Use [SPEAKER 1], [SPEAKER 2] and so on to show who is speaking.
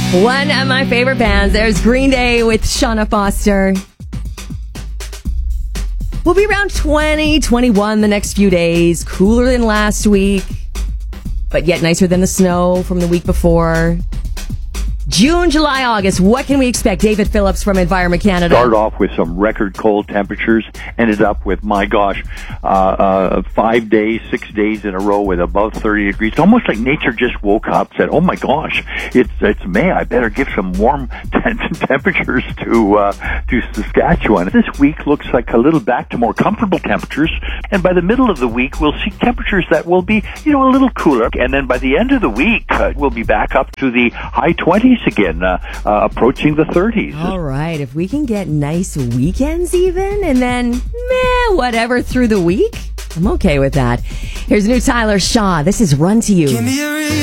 [SPEAKER 1] One of my favorite bands. There's Green Day with Shauna Foster. We'll be around 20, 21 the next few days. Cooler than last week, but yet nicer than the snow from the week before. June, July, August. What can we expect? David Phillips from Environment Canada.
[SPEAKER 2] Started off with some record cold temperatures. Ended up with, my gosh, 5 days, 6 days in a row with above 30 degrees. It's almost like nature just woke up, said, "Oh my gosh, it's May. I better give some warm temperatures to Saskatchewan." This week looks like a little back to more comfortable temperatures, and by the middle of the week, we'll see temperatures that will be, a little cooler. And then by the end of the week, we'll be back up to the high 20s again, approaching the 30s.
[SPEAKER 1] All right. If we can get nice weekends even, and then whatever through the week, I'm okay with that. Here's new Tyler Shaw. This is Run to You.